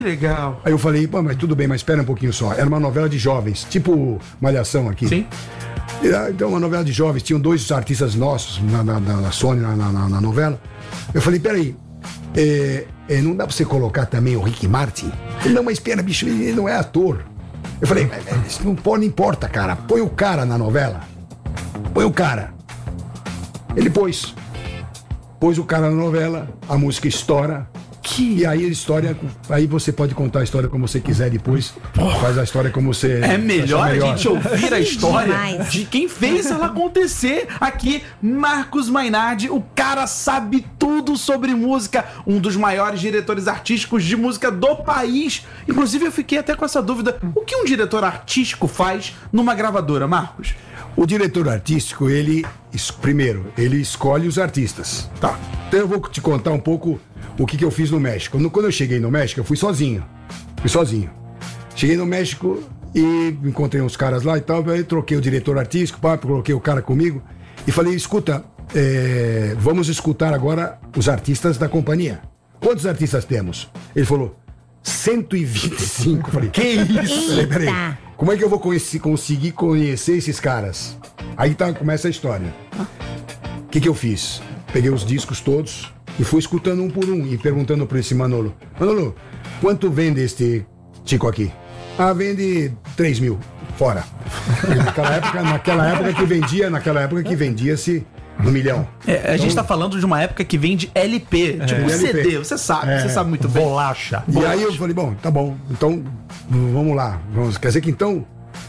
Legal. Aí eu falei, pô, mas tudo bem, mas espera um pouquinho só. Era uma novela de jovens, tipo Malhação aqui. Sim. Então, uma novela de jovens, tinham 2 artistas nossos na Sony, na novela. Eu falei, peraí, não dá pra você colocar também o Ricky Martin? Ele, não, mas espera, bicho, ele não é ator. Eu falei, isso não importa, cara. Põe o cara na novela. Põe o cara. Ele pôs o cara na novela, a música estoura. E aí a história, aí você pode contar a história como você quiser depois. Faz a história como você... É melhor a gente ouvir a história de quem fez ela acontecer. Aqui, Marcos Mainardi, o cara sabe tudo sobre música, um dos maiores diretores artísticos de música do país. Inclusive eu fiquei até com essa dúvida, o que um diretor artístico faz numa gravadora, Marcos? O diretor artístico, primeiro, ele escolhe os artistas. Tá. Então eu vou te contar um pouco o que eu fiz no México. Quando eu cheguei no México, eu fui sozinho. Cheguei no México e encontrei uns caras lá e tal, aí troquei o diretor artístico, coloquei o cara comigo e falei, escuta, vamos escutar agora os artistas da companhia. Quantos artistas temos? Ele falou, 125. Eu falei, que isso? Falei, peraí, como é que eu vou conseguir conhecer esses caras? Aí começa a história. O que eu fiz? Peguei os discos todos e fui escutando um por um e perguntando para esse Manolo, quanto vende este Chico aqui? Vende 3 mil, fora. Naquela época que vendia-se 1 milhão. A gente tá falando de uma época que vende LP, tipo LP. CD, você sabe muito bem. Bolacha. E aí eu falei, bom, tá bom, então vamos lá. Quer dizer que então,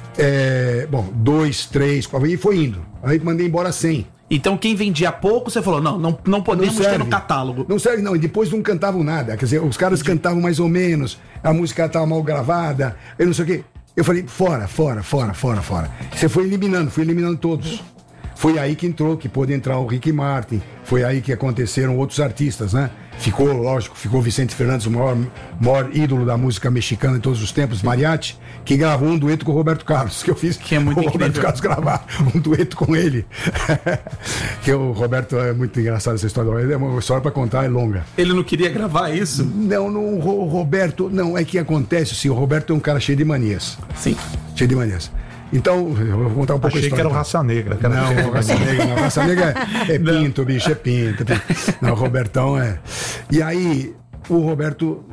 2, 3, 4, e foi indo. Aí mandei embora 100. Então quem vendia pouco, você falou, não podemos ter no catálogo. Não serve não, e depois não cantavam nada. Quer dizer, os caras cantavam mais ou menos, a música estava mal gravada, eu não sei o quê. Eu falei, fora. Você fui eliminando todos. Foi aí que pôde entrar o Ricky Martin, foi aí que aconteceram outros artistas, né? Ficou Vicente Fernandes, o maior ídolo da música mexicana de todos os tempos, Mariachi, que gravou um dueto com o Roberto Carlos, que eu fiz que é muito incrível. Roberto Carlos gravar um dueto com ele. Que o Roberto, é muito engraçado essa história, é uma história pra contar, é longa. Ele não queria gravar isso? Não, o Roberto, não, é que acontece assim, o Roberto é um cara cheio de manias. Sim. Cheio de manias. Então, eu vou contar um pouco a história. Achei que era o Raça Negra. Não, Raça Negra é pinto, bicho, é pinto. Não, o Robertão é... E aí, o Roberto,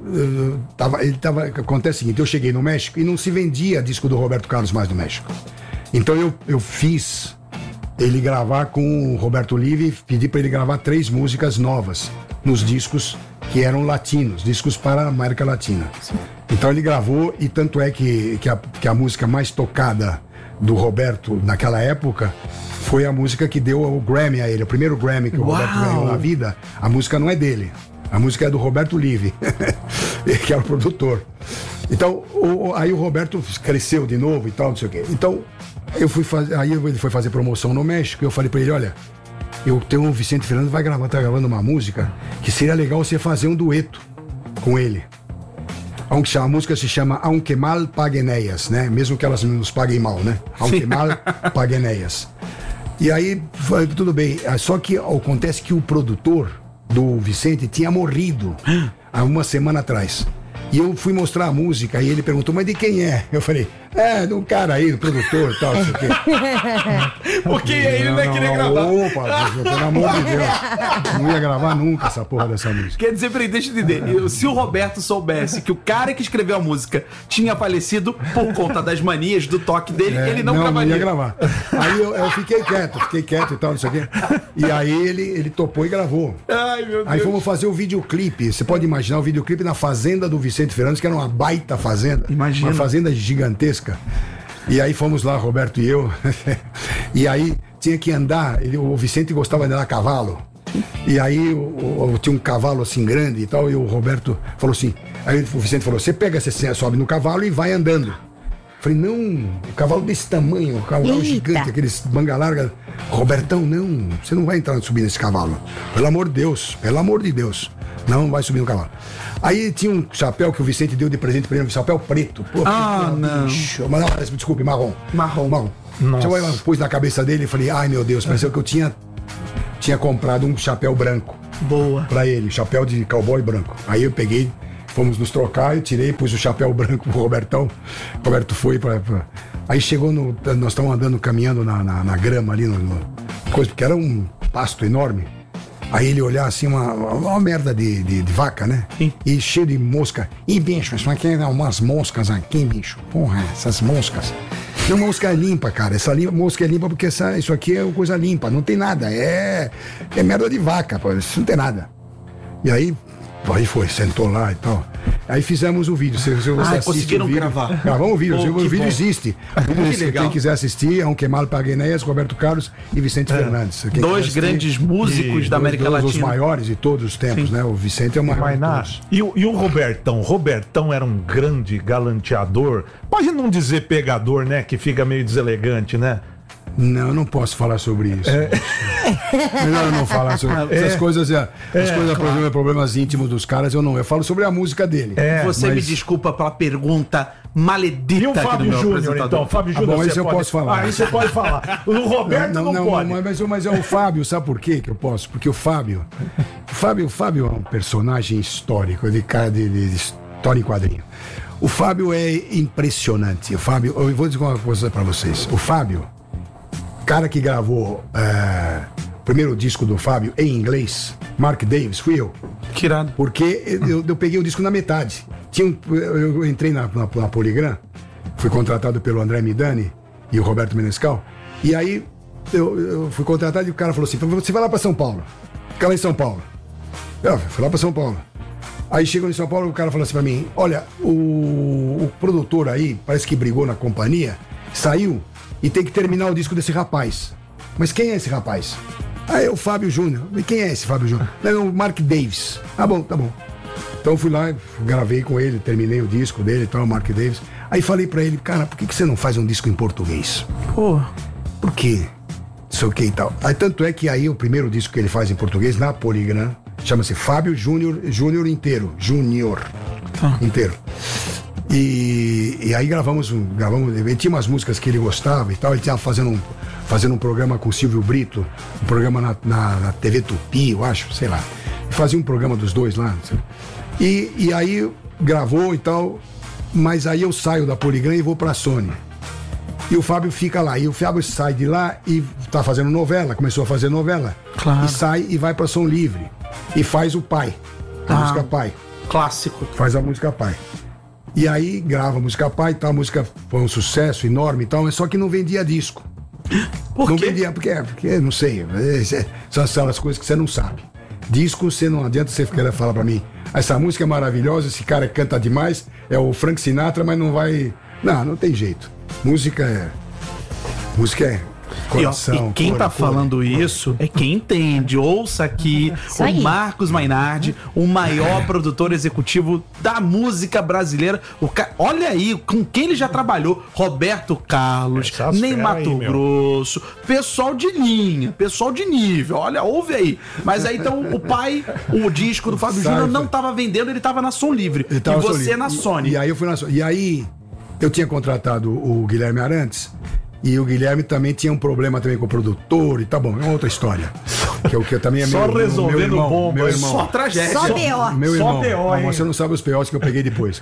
acontece o seguinte, eu cheguei no México e não se vendia disco do Roberto Carlos mais no México. Então eu fiz ele gravar com o Roberto Livi, pedi para ele gravar 3 músicas novas nos discos que eram latinos, discos para a América Latina. Então ele gravou, e tanto é que a música mais tocada do Roberto naquela época foi a música que deu o Grammy a ele, o primeiro Grammy que o Roberto ganhou na vida. A música não é dele, a música é do Roberto Livi, que era o produtor. Então, aí o Roberto cresceu de novo e tal, não sei o quê. Então, aí ele foi fazer promoção no México e eu falei pra ele, olha, eu tenho o Vicente Fernandes, tá gravando uma música que seria legal você fazer um dueto com ele. A música se chama Aunque Mal Paguen Ellas, né? Mesmo que elas nos paguem mal, né? Aunque Mal Paguen Ellas. E aí, tudo bem. Só que acontece que o produtor do Vicente tinha morrido há uma semana atrás. E eu fui mostrar a música e ele perguntou, mas de quem é? Eu falei, de um cara aí, do produtor e tal, não sei o quê. Porque aí ele não ia querer gravar. Opa, pelo amor de Deus. Não ia gravar nunca essa porra dessa música. Quer dizer, peraí, deixa eu entender. Se o Roberto soubesse que o cara que escreveu a música tinha falecido por conta das manias do toque dele, ele não gravaria. Não ia gravar. Aí eu fiquei quieto e tal, não sei o quê. E aí ele topou e gravou. Ai, meu Deus. Aí fomos fazer o videoclipe. Você pode imaginar o videoclipe na fazenda do Vicente Fernandes, que era uma baita fazenda. Imagina. Uma fazenda gigantesca. E aí fomos lá, Roberto e eu. E aí tinha que andar. O Vicente gostava de andar a cavalo. E aí tinha um cavalo assim grande e tal. E o Roberto falou assim. Aí o Vicente falou: você sobe no cavalo e vai andando. Eu falei: não, o cavalo desse tamanho, o cavalo gigante, aqueles manga larga. Robertão, não, você não vai subir nesse cavalo. Pelo amor de Deus. Não vai subir no cavalo. Aí tinha um chapéu que o Vicente deu de presente pra ele, um chapéu preto. Pô, não. Bicho. Mas não, desculpe, marrom. Marrom. Eu pus na cabeça dele e falei, ai meu Deus, pareceu que eu tinha comprado um chapéu branco. Boa. Pra ele, chapéu de cowboy branco. Aí eu peguei, fomos nos trocar, eu tirei, pus o chapéu branco pro Robertão. O Roberto foi Aí chegou nós estávamos andando, caminhando na grama ali, coisa, porque era um pasto enorme. Aí ele olhar assim, uma merda de vaca, né? Sim. E cheio de mosca. E, bicho, isso aqui é umas moscas aqui, bicho. Porra, essas moscas. Não, mosca é limpa, cara. Mosca é limpa porque isso aqui é coisa limpa. Não tem nada. É merda de vaca, pô. Isso não tem nada. E aí sentou lá e tal. Aí fizemos o vídeo. Se você conseguiram gravar. Gravamos o vídeo. Oh, o vídeo bom. existe. Quem quiser assistir, é um Kemal Paguenés, Roberto Carlos e Vicente Fernandes. Quem Dois grandes músicos da América Latina. Os maiores de todos os tempos, Sim. né? O Vicente é o maior. Mainardi. E o Robertão? Robertão era um grande galanteador. Pode não dizer pegador, né? Que fica meio deselegante, né? Não, eu não posso falar sobre isso. Melhor eu não falar sobre essas coisas. Problemas íntimos dos caras, eu não. Eu falo sobre a música dele. Você me desculpa pela pergunta maledita. E o aqui do Fábio meu Júnior, apresentador. então? Fábio Júnior, bom, você esse eu pode... posso falar. Aí você pode falar. O Roberto não pode. Mas é o Fábio, sabe por quê que eu posso? Porque o Fábio é um personagem histórico, de história em quadrinho. O Fábio é impressionante. Eu vou dizer uma coisa pra vocês. O Fábio, cara que gravou o primeiro disco do Fábio em inglês, Mark Davis, fui eu. Que irado. Porque eu peguei o disco na metade. Eu entrei na Polygram, fui contratado pelo André Midani e o Roberto Menescal. E aí eu fui contratado e o cara falou assim: você vai lá pra São Paulo. Fica lá em São Paulo. Eu fui lá pra São Paulo. Aí chegou em São Paulo e o cara falou assim pra mim: olha, o produtor aí, parece que brigou na companhia, saiu e tem que terminar o disco desse rapaz. Mas quem é esse rapaz? Ah, é o Fábio Júnior. E quem é esse Fábio Júnior? Não, é o Mark Davis. Tá bom. Então fui lá, gravei com ele, terminei o disco dele, então, o Mark Davis. Aí falei pra ele: cara, por que você não faz um disco em português? Pô. Por quê? Sei o que e tal. Aí tanto é que aí o primeiro disco que ele faz em português, na Polygram, chama-se Fábio Júnior inteiro. Júnior. Inteiro. E aí gravamos, ele tinha umas músicas que ele gostava e tal, ele estava fazendo um programa com o Silvio Brito, um programa na TV Tupi, eu acho, sei lá. Fazia um programa dos dois lá. E aí gravou e tal, mas aí eu saio da Polygram e vou pra Sony. E o Fábio fica lá, e o Fábio sai de lá e tá fazendo novela, começou a fazer novela. Claro. E sai e vai pra Som Livre. E faz o Pai, a música Pai. Clássico. Faz a música Pai. E aí grava a música Pai e tal, a música foi um sucesso enorme e tal, mas só que não vendia disco. Por Não quê? vendia, porque não sei, são aquelas coisas que você não sabe. Disco, você não adianta você querer falar pra mim: essa música é maravilhosa, esse cara canta demais, é o Frank Sinatra, mas não vai... Não tem jeito. Música é coração. E quem tá falando isso é quem entende. Ouça aqui Isso aí. o Marcos Mainardi, o maior produtor executivo da música brasileira. Olha aí com quem ele já trabalhou: Roberto Carlos, Essas Ney feras Mato aí, meu. Grosso, pessoal de linha, pessoal de nível. Olha, ouve aí. Mas aí então o disco do Fábio Sabe, Júnior não tava vendendo, ele tava na Som Livre. Ele E tava você solido. na Sony. E aí eu fui na Sony. E aí eu tinha contratado o Guilherme Arantes. E o Guilherme também tinha um problema também com o produtor e tá bom, é uma outra história. Que também é Só meu resolvendo irmão, bomba, meu irmão. Só tragédia. Só B.O. Meu irmão. BO, hein? Você não sabe os POs que eu peguei depois.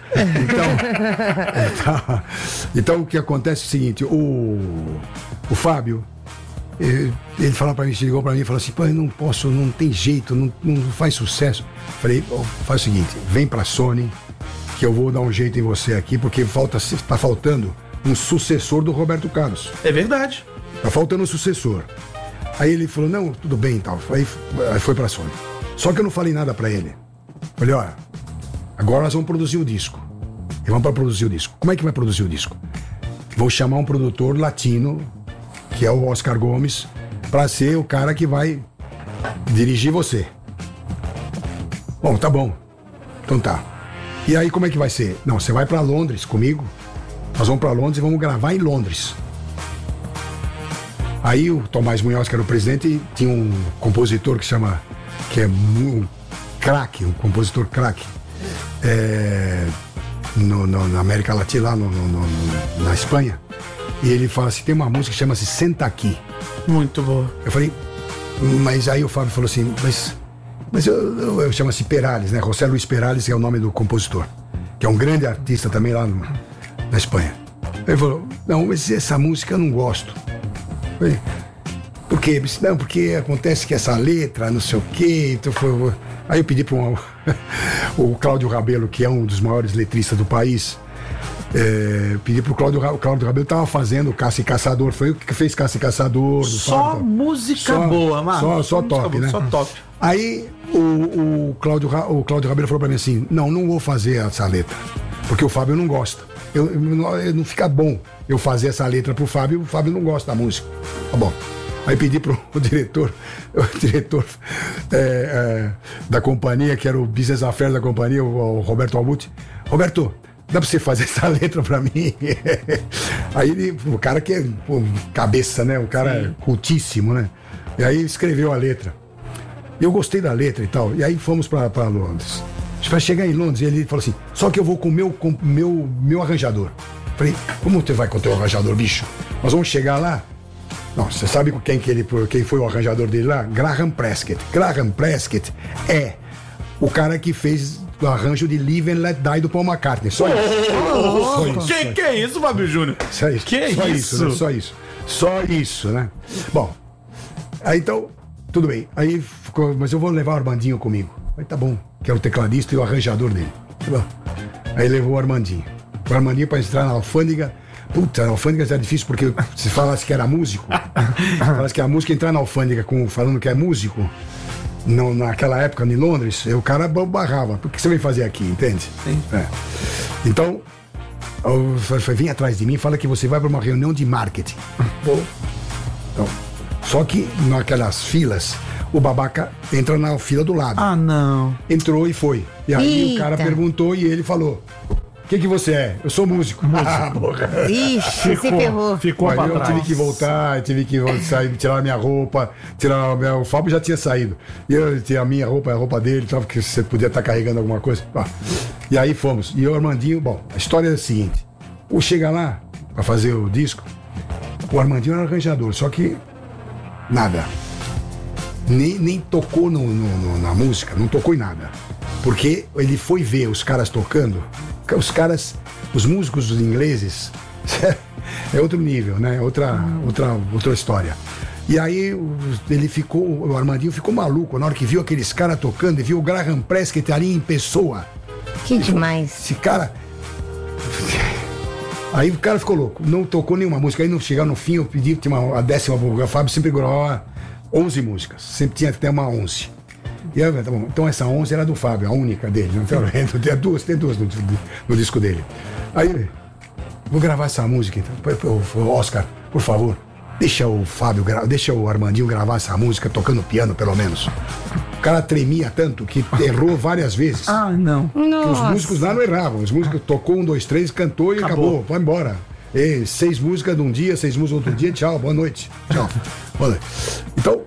Então o que acontece é o seguinte: o Fábio, ele falou pra mim, ligou pra mim e falou assim: pô, eu não posso, não tem jeito, não faz sucesso. Falei: faz o seguinte, vem pra Sony, que eu vou dar um jeito em você aqui, porque tá faltando um sucessor do Roberto Carlos. É verdade. Tá faltando um sucessor. Aí ele falou: não, tudo bem e tal. Aí foi pra Sony. Só que eu não falei nada pra ele. Falei: olha, agora nós vamos produzir o disco. E vamos pra produzir o disco. Como é que vai produzir o disco? Vou chamar um produtor latino, que é o Oscar Gomes, pra ser o cara que vai dirigir você. Bom, tá bom. Então tá. E aí como é que vai ser? Não, você vai pra Londres comigo. Nós vamos pra Londres e vamos gravar em Londres. Aí o Tomás Munhoz, que era o presidente, tinha um compositor que é um craque, um compositor craque, na América Latina, lá na Espanha. E ele fala assim: tem uma música que chama-se Senta Aqui. Muito boa. Eu falei: mas aí o Fábio falou assim: mas eu chamo-se Perales, né? José Luiz Perales, que é o nome do compositor. que é um grande artista também lá na Espanha. Ele falou, não, mas essa música eu não gosto. Eu falei, por quê? Não, porque acontece que essa letra, não sei o quê. Então aí eu pedi para o Cláudio Rabelo, que é um dos maiores letristas do país, pedi pro Cláudio Rabelo, tava fazendo Caça e Caçador, foi o que fez Caça e Caçador. Só música boa, mano. Só top, boa, né? Só top. Aí o Cláudio Rabelo falou pra mim assim, não vou fazer essa letra, porque o Fábio não gosta. Não fica bom eu fazer essa letra pro Fábio, o Fábio não gosta da música. Tá bom. Aí pedi pro diretor da companhia, que era o Business Affairs da companhia, o Roberto Albuti. Roberto, dá pra você fazer essa letra pra mim? Aí o cara que é cabeça, né? O cara é cultíssimo, né? E aí escreveu a letra. Eu gostei da letra e tal. E aí fomos pra Londres. Pra chegar em Londres, ele falou assim, só que eu vou com o meu arranjador. Falei, como você vai com o teu arranjador, bicho? Nós vamos chegar lá. Não, você sabe quem foi o arranjador dele lá? Graham Prescott. Graham Prescott é o cara que fez o arranjo de Live and Let Die do Paul McCartney. Só isso. Que é isso, Fábio Júnior? Só isso. Que só isso? Né? Só isso, né? Bom, aí então, tudo bem. Aí ficou, mas eu vou levar o Armandinho comigo. Aí tá bom, que é o tecladista e o arranjador dele. Tá bom. Aí levou o Armandinho. O Armandinho pra entrar na alfândega. Puta, a alfândega era difícil porque se falasse que era músico, falasse que a música entrar na alfândega falando que é músico, não, naquela época em Londres, o cara barrava. Por que você vem fazer aqui, entende? Sim. Então, vem atrás de mim e fala que você vai para uma reunião de marketing. Então, só que naquelas filas, o babaca entra na fila do lado. Ah, não. Entrou e foi. E aí o cara perguntou e ele falou... O que você é? Eu sou músico. Ah, porra. Ixi, se ferrou. Ficou pra trás. Eu tive que voltar, sair, tirar a minha roupa, o Fábio já tinha saído. E eu tinha a minha roupa, a roupa dele, porque você podia estar carregando alguma coisa. E aí fomos. E o Armandinho, bom, a história é a seguinte. O chega lá, pra fazer o disco, o Armandinho era arranjador, só que nada. Nem tocou na música, não tocou em nada. Porque ele foi ver os caras tocando. Os músicos ingleses, é outro nível, né? Outra história. E aí o Armandinho ficou maluco na hora que viu aqueles caras tocando e viu o Graham Prescott ali em pessoa. Que demais. Esse cara... Aí o cara ficou louco, não tocou nenhuma música. Aí não chegar no fim, eu pedi, tinha a 10ª, o Fábio sempre gravava 11 músicas, sempre tinha até uma 11. E eu, tá bom, então essa 11 era do Fábio, a única dele. Não tem duas no disco dele. Aí, vou gravar essa música então. Oscar, por favor, deixa o Armandinho gravar essa música tocando piano, pelo menos. O cara tremia tanto que errou várias vezes. Ah, não. Os músicos lá não erravam. Os músicos tocou 1, 2, 3, cantou e acabou. Vai embora. 6 músicas num dia, 6 músicas outro dia, tchau, boa noite. Tchau. Boa noite. Então,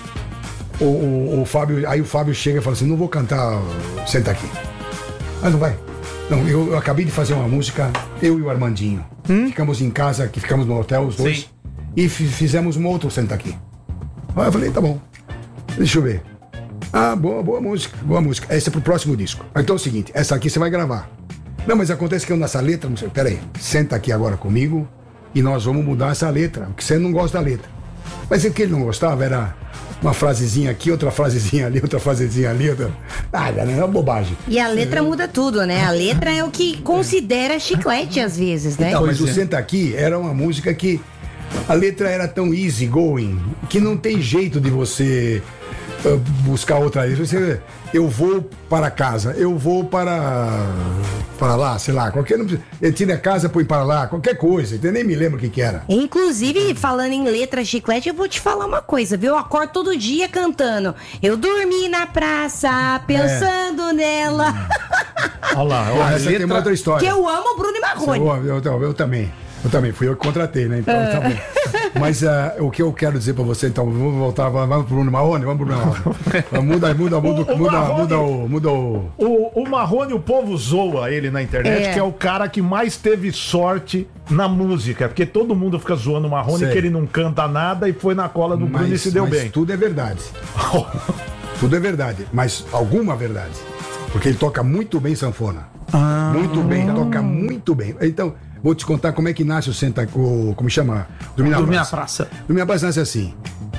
o Fábio chega e fala assim, não vou cantar, senta aqui. Ah, não vai? Não, eu acabei de fazer uma música, eu e o Armandinho. Ficamos em casa, que ficamos no hotel, os dois. Sim. E fizemos um outro senta aqui. Aí eu falei, tá bom, deixa eu ver. Ah, boa música. Essa é pro próximo disco. Então é o seguinte, essa aqui você vai gravar. Não, mas acontece que eu nessa letra, não sei, peraí, senta aqui agora comigo e nós vamos mudar essa letra, porque você não gosta da letra. Mas o que ele não gostava era uma frasezinha aqui, outra frasezinha ali, outra frasezinha ali, nada, né? É uma bobagem. E a letra muda tudo, né? A letra é o que considera chiclete às vezes, né? Então, mas o Senta Aqui era uma música que a letra era tão easy going que não tem jeito de você buscar outra letra. Eu vou para casa, eu vou para lá, sei lá, eu tinha casa, põe para lá, qualquer coisa, eu nem me lembro o que era. Inclusive, falando em letra chiclete, eu vou te falar uma coisa, viu? Eu acordo todo dia cantando. Eu dormi na praça, pensando nela. Olha lá, essa tem uma outra história. Que eu amo Bruno e Marrone. Eu também. Fui eu que contratei, né? Então, tá bom. Mas o que eu quero dizer pra você, então, vamos voltar, vamos pro Bruno Marrone? Vamos pro Bruno Marrone. Muda o... O Marrone, o povo zoa ele na internet, que é o cara que mais teve sorte na música, porque todo mundo fica zoando o Marrone, que ele não canta nada e foi na cola do Bruno e se deu bem. Tudo é verdade. Tudo é verdade, mas alguma verdade. Porque ele toca muito bem sanfona. Muito bem, toca muito bem. Então, vou te contar como é que nasce como chama? Dormir na Praça. Dormir na Praça nasce assim.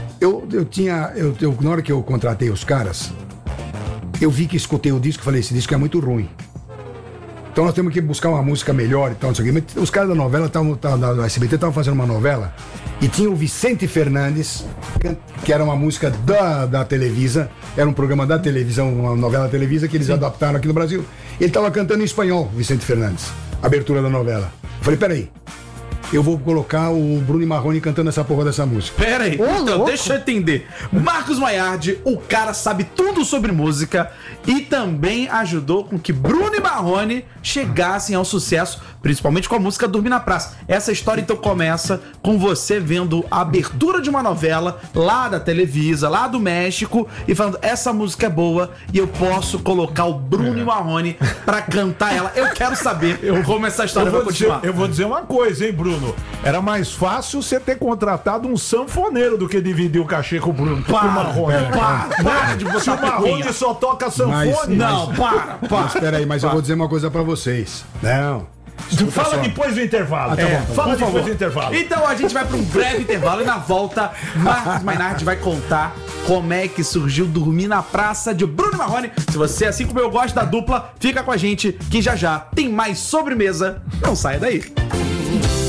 Na hora que eu contratei os caras, eu vi que escutei o disco e falei, esse disco é muito ruim. Então nós temos que buscar uma música melhor e tal, não sei o quê. Mas os caras da novela, da SBT, estavam fazendo uma novela e tinha o Vicente Fernandes, que era uma música da Televisa, era um programa da televisão, uma novela Televisa que eles adaptaram aqui no Brasil. Ele estava cantando em espanhol, Vicente Fernandes, abertura da novela. Eu falei, peraí, eu vou colocar o Bruno e Marrone cantando essa porra dessa música. Pera aí, então, deixa eu entender. Marcos Maiardi, o cara sabe tudo sobre música e também ajudou com que Bruno e Marrone chegassem ao sucesso, principalmente com a música Dormir na Praça. Essa história então começa com você vendo a abertura de uma novela lá da Televisa, lá do México, e falando, essa música é boa e eu posso colocar o Bruno e Marrone pra cantar ela. Eu quero saber como essa história vai continuar. Eu vou dizer uma coisa, hein, Bruno? Era mais fácil você ter contratado um sanfoneiro do que dividir o cachê com o Bruno. Para de Se o Marrone só toca sanfone. Mas espera aí, mas eu vou dizer uma coisa pra vocês. Não. Fala depois do intervalo. Fala depois do intervalo. Então a gente vai para um breve intervalo e na volta Marcos Mainardi vai contar como é que surgiu Dormir na Praça de Bruno e Marrone. Se você, assim como eu gosto da dupla, fica com a gente que já tem mais sobremesa. Não saia daí.